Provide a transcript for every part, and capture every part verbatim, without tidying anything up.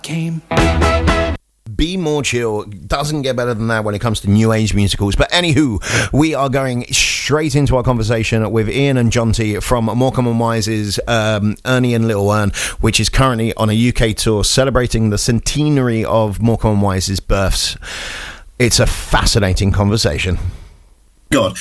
Game. Be More Chill doesn't get better than that when it comes to new age musicals. But anywho, we are going straight into our conversation with Ian and Jonty from Morecambe and Wise's um, Ernie and Little Ern, which is currently on a U K tour celebrating the centenary of Morecambe and Wise's births. It's a fascinating conversation. God,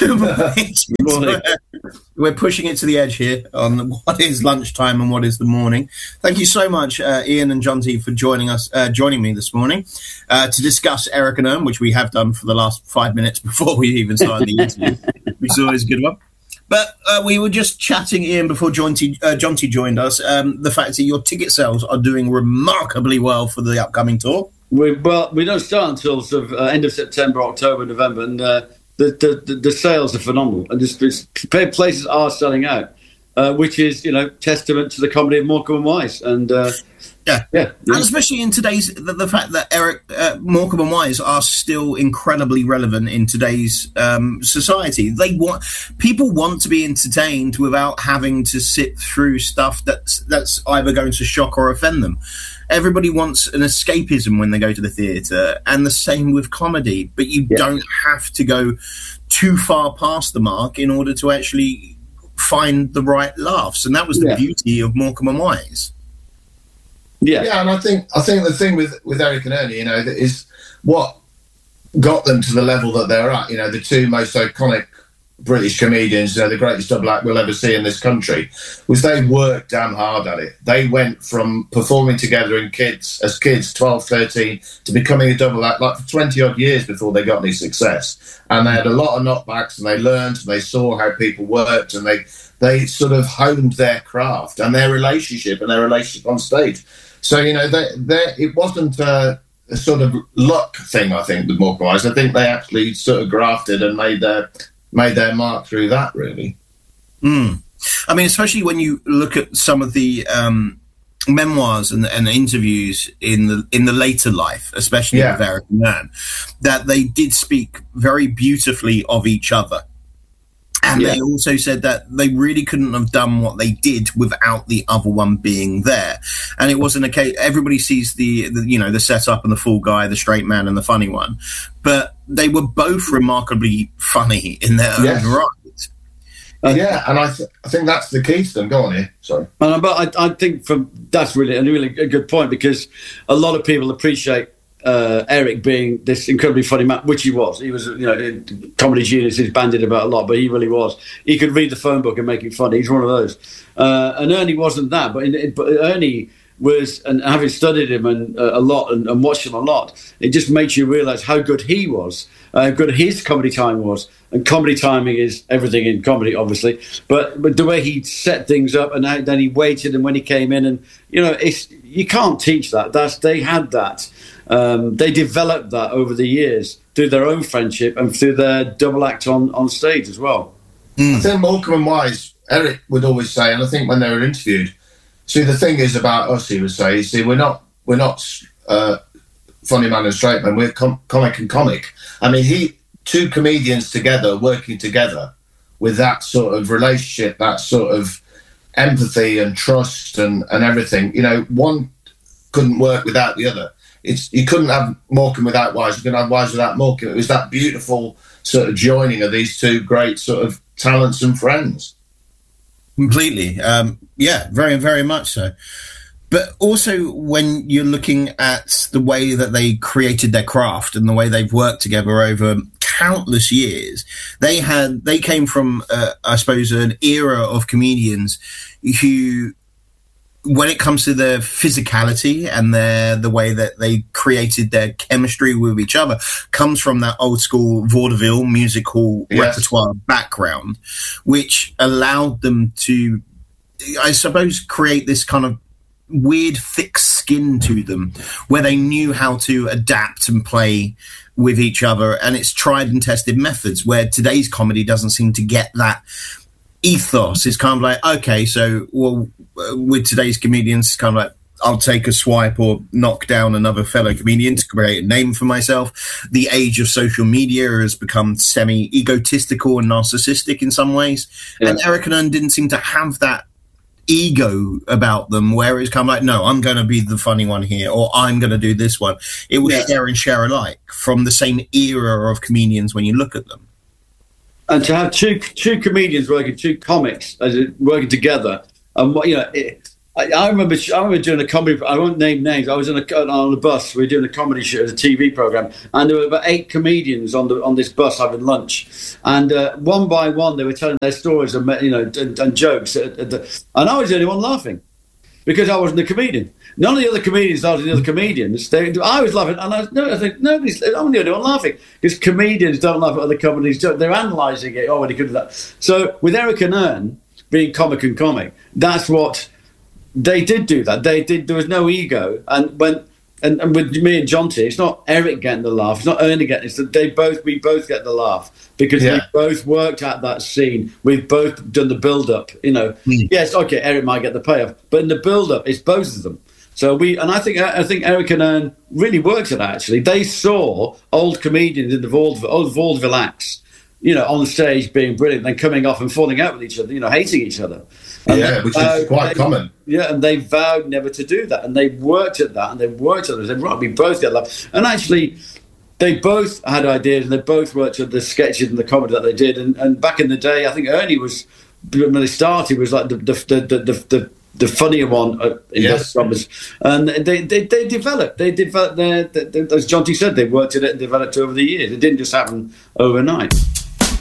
we're pushing it to the edge here on what is lunchtime and what is the morning. Thank you so much, uh, Ian and Jonty, for joining us, uh, joining me this morning uh, to discuss Eric and Ern, which we have done for the last five minutes before we even started the interview, which is always a good one. But uh, we were just chatting, Ian, before Jonty, uh, Jonty joined us, um, the fact that your ticket sales are doing remarkably well for the upcoming tour. We, well, we don't start until sort of uh, end of September, October, November, and uh, The, the the sales are phenomenal, and just, just places are selling out, uh, which is, you know, testament to the comedy of Morecambe and Wise. And uh, yeah. yeah, yeah, and especially in today's the, the fact that Eric uh, Morecambe and Wise are still incredibly relevant in today's um, society. They want people want to be entertained without having to sit through stuff that's that's either going to shock or offend them. Everybody wants an escapism when they go to the theatre, and the same with comedy. But you yeah. don't have to go too far past the mark in order to actually find the right laughs. And that was the yeah. beauty of Morecambe and Wise. Yeah, yeah, and I think I think the thing with, with Eric and Ernie, you know, that is what got them to the level that they're at. You know, the two most iconic British comedians, you know, the greatest double act we'll ever see in this country, was they worked damn hard at it. They went from performing together in kids as kids, twelve, thirteen, to becoming a double act like for twenty odd years before they got any success. And they had a lot of knockbacks, and they learned, and they saw how people worked, and they they sort of honed their craft and their relationship and their relationship on stage. So, you know, they, they, it wasn't a, a sort of luck thing, I think, with Morecambe and Wise. I think they actually sort of grafted and made their made their mark through that, really. Mm. I mean, especially when you look at some of the um, memoirs and, and interviews in the in the later life, especially yeah. with Eric and Ern, that they did speak very beautifully of each other. And yeah. they also said that they really couldn't have done what they did without the other one being there. And it wasn't a case, everybody sees the, the, you know, the setup and the full guy, the straight man and the funny one. But they were both remarkably funny in their yes. own right. Uh, yeah, and I, th- I think that's the key to them. Go on here, sorry. And, but I, I think from that's really a really a good point, because a lot of people appreciate Uh, Eric being this incredibly funny man, which he was. He was, you know, Comedy Genius is bandied about a lot, but he really was. He could read the phone book and make it funny. He's one of those. Uh, and Ernie wasn't that, but, in, in, but Ernie was, and having studied him and uh, a lot and, and watched him a lot, it just makes you realise how good he was, uh, how good his comedy time was. And comedy timing is everything in comedy, obviously. But but the way he set things up, and how, then he waited, and when he came in, and you know, it's you can't teach that. That's they had that. Um, they developed that over the years through their own friendship and through their double act on, on stage as well. Mm. I think Morecambe and Wise, Eric would always say, and I think when they were interviewed, see, the thing is about us, he would say, see, we're not we're not uh, funny man and straight man, we're com- comic and comic. I mean, he two comedians together, working together with that sort of relationship, that sort of empathy and trust and, and everything, you know, one couldn't work without the other. It's you couldn't have Morecambe without Wise. You couldn't have Wise without Morecambe. It was that beautiful sort of joining of these two great sort of talents and friends. Completely. Um, yeah, very, very much so. But also when you're looking at the way that they created their craft and the way they've worked together over countless years, they had they came from, uh, I suppose, an era of comedians who, when it comes to their physicality and their the way that they created their chemistry with each other, comes from that old school vaudeville music hall yes. repertoire background, which allowed them to, I suppose, create this kind of weird thick skin to them where they knew how to adapt and play with each other. And it's tried and tested methods, where today's comedy doesn't seem to get that ethos. It's kind of like, okay, so well, with today's comedians, it's kind of like, I'll take a swipe or knock down another fellow comedian to create a name for myself. The age of social media has become semi-egotistical and narcissistic in some ways. Yeah. And Eric and Ern didn't seem to have that ego about them where it's kind of like, no, I'm going to be the funny one here, or I'm going to do this one. It was Yeah. share and share alike from the same era of comedians when you look at them. And to have two two comedians working, two comics as it, working together, and what you know, it, I, I remember I remember doing a comedy. I won't name names. I was on a on a bus. We were doing a comedy show, a T V program, and there were about eight comedians on the on this bus having lunch. And uh, one by one, they were telling their stories and you know and, and jokes, at, at the, and I was the only one laughing because I wasn't a comedian. None of the other comedians, none of the other comedians, they, I was laughing, and I, was, no, I think nobody's. I'm the only one laughing because comedians don't laugh at other comedies. They're analysing it. Oh, well, he could do that. So with Eric and Ern being comic and comic, that's what they did. Do that. They did. There was no ego, and when and, and with me and Jonty, it's not Eric getting the laugh. It's not Ernie getting. It's that they both. We both get the laugh because Yeah. we both worked at that scene. We've both done the build up. You know, Mm. yes, okay, Eric might get the payoff, but in the build up, it's both of them. So we, and I think I think Eric and Ern really worked at that. Actually, they saw old comedians in the vaudeville, old vaudeville acts, you know, on stage being brilliant, then coming off and falling out with each other, you know, hating each other. And Yeah, they which is vowed- quite they- common. Yeah, and they vowed never to do that, and they worked at that, and they worked at it. They said, right, we both get love, and actually, they both had ideas, and they both worked at the sketches and the comedy that they did. And, and back in the day, I think Ernie was when they started was like the the the the, the, the the funnier one uh, in Yes. those numbers, and they, they they developed. They developed their, their, their, as Jonty said, they worked at it and developed over the years. It didn't just happen overnight.